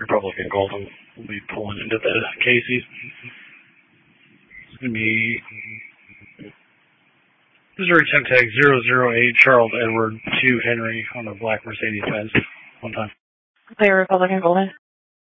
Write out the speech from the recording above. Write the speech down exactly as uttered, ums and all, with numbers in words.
Republican Golden will be pulling into the Casey's. It's going to be Missouri Temp Tag zero zero eight Charles Edward two Henry on the black Mercedes Benz. One time. Clear Republican Golden.